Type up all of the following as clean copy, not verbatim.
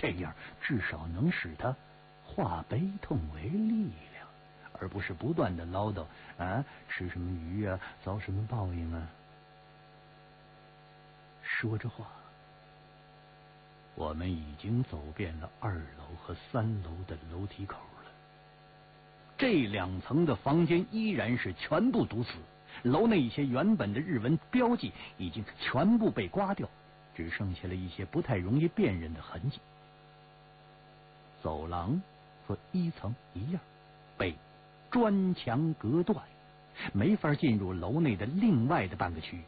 这样至少能使他化悲痛为力量，而不是不断的唠叨啊，吃什么鱼啊，遭什么报应啊。说着话，我们已经走遍了2楼和3楼的楼梯口了。这2层的房间依然是全部堵死，楼内一些原本的日文标记已经全部被刮掉，只剩下了一些不太容易辨认的痕迹。走廊和1层一样，被砖墙隔断，没法进入楼内的另外的半个区域。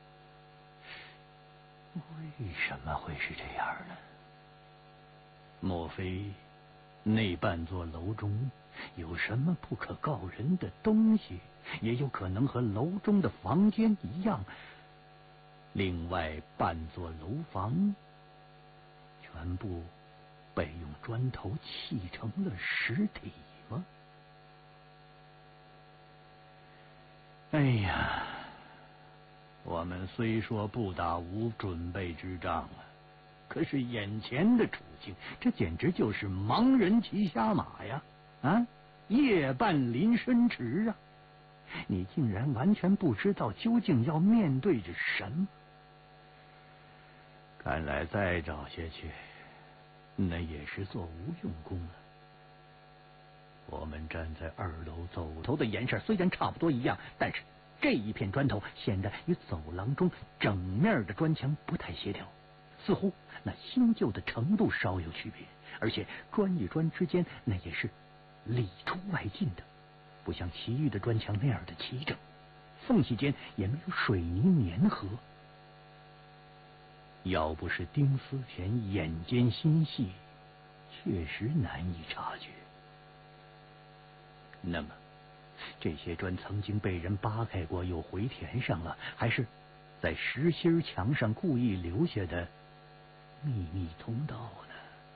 为什么会是这样呢？莫非那半座楼中有什么不可告人的东西？也有可能和楼中的房间一样，另外半座楼房全部被用砖头砌成了实体吗？哎呀，我们虽说不打无准备之仗啊，可是眼前的处境，这简直就是盲人骑瞎马呀！啊，夜半临深池啊！你竟然完全不知道究竟要面对着什么。看来再找下去，那也是做无用功了。我们站在2楼走头的颜色虽然差不多一样，但是这一片砖头显得与走廊中整面的砖墙不太协调，似乎那新旧的程度稍有区别，而且砖与砖之间那也是里出外进的，不像其余的砖墙那样的齐整，缝隙间也没有水泥粘合。要不是丁思甜眼尖心细，确实难以察觉。那么这些砖曾经被人扒开过又回填上了，还是在实心墙上故意留下的秘密通道呢？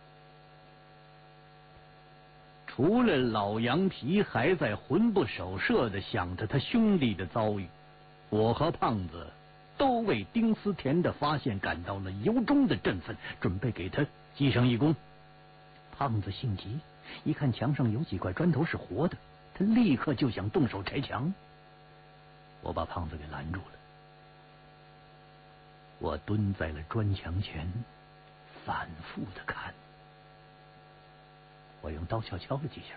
除了老羊皮还在魂不守舍地想着他兄弟的遭遇，我和胖子都为丁思甜的发现感到了由衷的振奋，准备给他记上一功。胖子性急，一看墙上有几块砖头是活的，他立刻就想动手拆墙。我把胖子给拦住了。我蹲在了砖墙前，反复的看。我用刀敲了几下，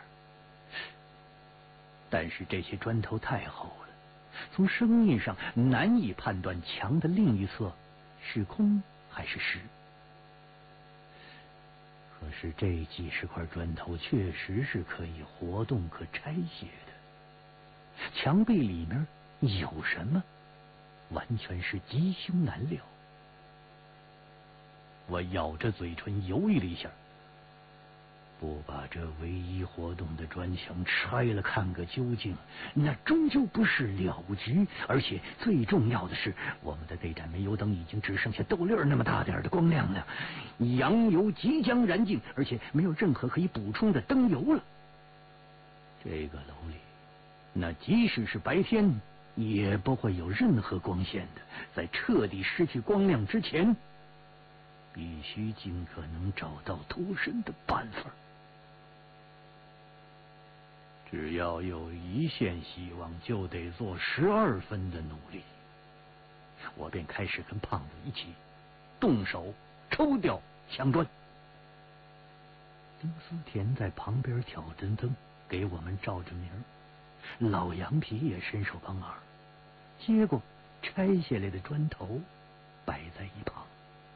但是这些砖头太厚了，从声音上难以判断墙的另一侧是空还是实。可是这几十块砖头确实是可以活动可拆卸的，墙壁里面有什么，完全是吉凶难料。我咬着嘴唇犹豫了一下，不把这唯一活动的砖墙拆了看个究竟，那终究不是了无局。而且最重要的是，我们的这盏煤油灯已经只剩下豆粒儿那么大点的光亮了，洋油即将燃尽，而且没有任何可以补充的灯油了。这个楼里，那即使是白天也不会有任何光线的。在彻底失去光亮之前，必须尽可能找到脱身的办法。只要有一线希望，就得做12分的努力。我便开始跟胖子一起动手抽掉墙砖。丁思甜在旁边挑着灯给我们照着明，老羊皮也伸手帮忙，接过拆下来的砖头摆在一旁。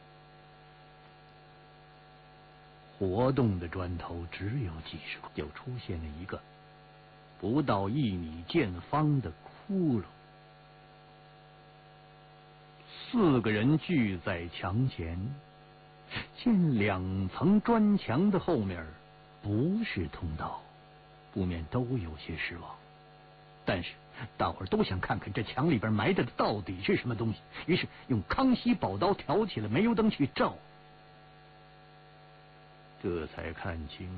活动的砖头只有几十块，就出现了一个不到1米见方的窟窿。4个人聚在墙前，见2层砖墙的后面不是通道，不免都有些失望。但是大伙儿都想看看这墙里边埋着的到底是什么东西，于是用康熙宝刀挑起了煤油灯去照。这才看清，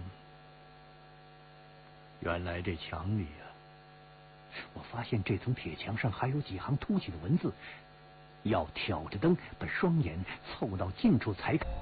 原来这墙里啊，我发现这层铁墙上还有几行凸起的文字，要挑着灯把双眼凑到近处才看。